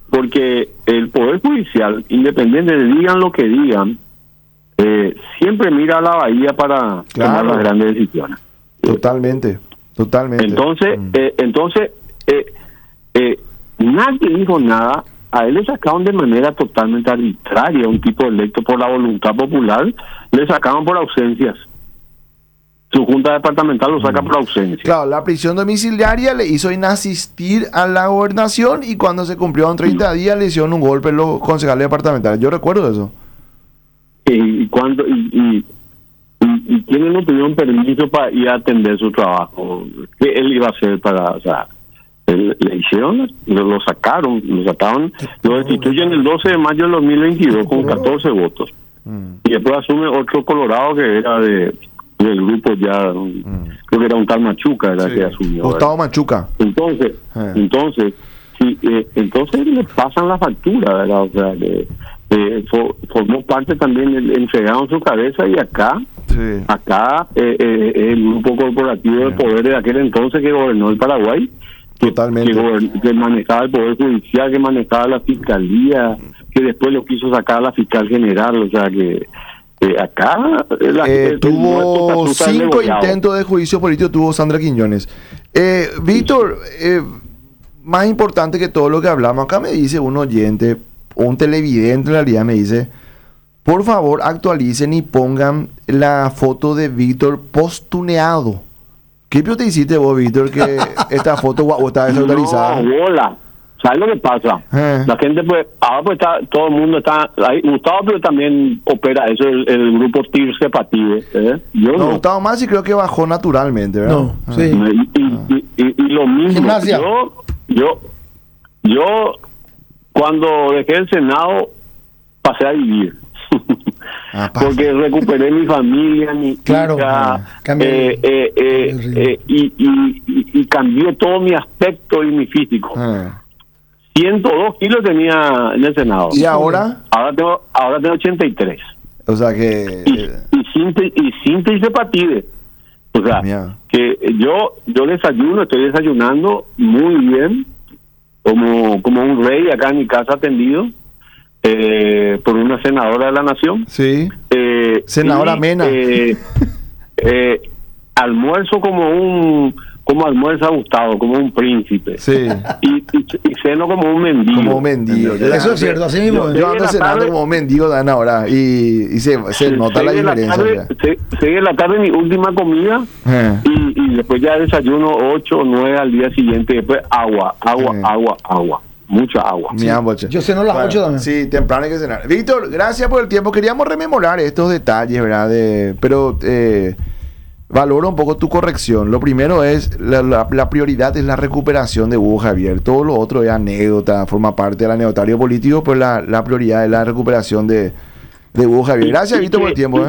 porque el Poder Judicial, independiente de digan lo que digan, siempre mira a la bahía para tomar las grandes decisiones. Totalmente. Entonces, nadie dijo nada. A él le sacaron de manera totalmente arbitraria, un tipo electo por la voluntad popular, le sacaron por ausencias. Su junta departamental lo saca por ausencia. Claro, la prisión domiciliaria le hizo inasistir a la gobernación y cuando se cumplieron 30 días le hicieron un golpe los concejales departamentales. Yo recuerdo eso. Y quienes no tuvieron permiso para ir a atender su trabajo, ¿qué él iba a hacer para, o sea, le hicieron, lo sacaron, lo destituyen el 12 de mayo del 2022 con 14 votos. Y después asume otro Colorado que era del grupo ya, creo que era un tal Machuca, era que asumió. Gustavo Machuca. Entonces le pasan la factura, ¿verdad? O sea, formó parte también, entregaron su cabeza y acá el grupo corporativo de poder de aquel entonces que gobernó el Paraguay, totalmente, que manejaba el Poder Judicial, que manejaba la Fiscalía, que después lo quiso sacar a la Fiscal General, o sea que acá tuvo 5 intentos de juicio político, tuvo Sandra Quiñones. Víctor, más importante que todo lo que hablamos, acá me dice un oyente, un televidente en realidad me dice, por favor actualicen y pongan la foto de Víctor postuneado. ¿Qué te hiciste vos, Víctor, que esta foto está desautorizada? No, bola. ¿Sabes lo que pasa? La gente, pues, ahora pues está, todo el mundo está, Gustavo pero también opera eso, el grupo Tirse Pative. Yo no. Gustavo más y creo que bajó naturalmente, ¿verdad? No, sí. Y lo mismo, Gimnasia. yo cuando dejé el Senado pasé a vivir. Porque recuperé mi familia, mi hija, y cambió todo mi aspecto y mi físico. 102 kilos tenía en el Senado. ¿Y ahora? Ahora tengo 83. O sea que... Y sin Patide. O sea, que yo estoy desayunando muy bien, como un rey acá en mi casa atendido. Por una senadora de la nación. Sí. Senadora Mena. Almuerzo como almuerza Gustavo, como un príncipe. Sí. Y ceno como un mendigo. Como un mendigo. Eso es cierto, así mismo. Yo ando cenando como un mendigo dan ahora y se nota la diferencia. 6 de la tarde mi última comida y después ya desayuno 8 o 9 al día siguiente. Después agua. Mucha agua. Yo ceno a las 8 también. Sí, temprano hay que cenar. Víctor, gracias por el tiempo. Queríamos rememorar estos detalles, ¿verdad? Pero valoro un poco tu corrección. Lo primero es, la prioridad es la recuperación de Hugo Javier. Todo lo otro es anécdota, forma parte del anecdotario político, pero la prioridad es la recuperación de Hugo Javier. Gracias, Víctor, por el tiempo.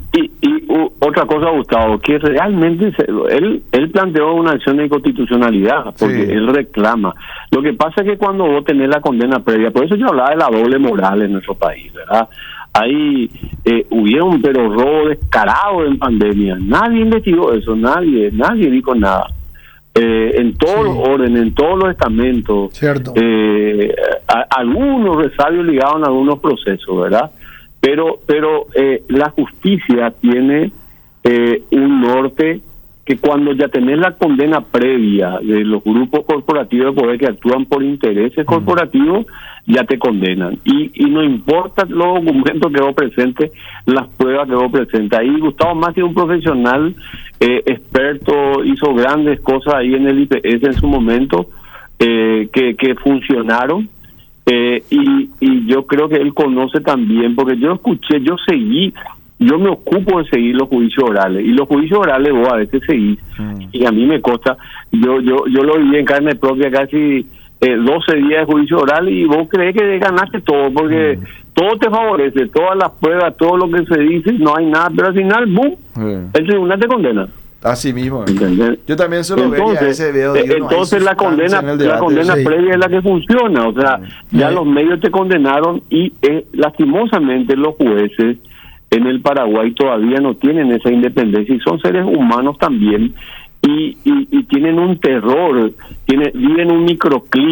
Otra cosa, Gustavo, que realmente él planteó una acción de inconstitucionalidad, porque él reclama. Lo que pasa es que cuando vos tenés la condena previa, por eso yo hablaba de la doble moral en nuestro país, ¿verdad? Ahí hubieron pero robo descarado en pandemia. Nadie investigó eso, nadie dijo nada. En todos los órdenes, en todos los estamentos. Cierto. Algunos resabios ligados a algunos procesos, ¿verdad? Pero la justicia tiene un norte que cuando ya tenés la condena previa de los grupos corporativos de poder que actúan por intereses corporativos, ya te condenan. Y no importa los documentos que vos presentes, las pruebas que vos presentes. Ahí Gustavo Massi es un profesional experto, hizo grandes cosas ahí en el IPS en su momento, que funcionaron. Y yo creo que él conoce también, porque yo me ocupo de seguir los juicios orales, y los juicios orales vos a veces seguís, y a mí me consta, yo lo viví en carne propia casi 12 días de juicio oral, y vos crees que ganaste todo, porque todo te favorece, todas las pruebas, todo lo que se dice, no hay nada, pero al final, ¡boom!, el tribunal te condena. Así mismo. ¿Entendés? Yo también solo veía ese video. Entonces la condena previa es la que funciona. O sea, ya los medios te condenaron y lastimosamente los jueces en el Paraguay todavía no tienen esa independencia y son seres humanos también y tienen un terror, viven un microclima.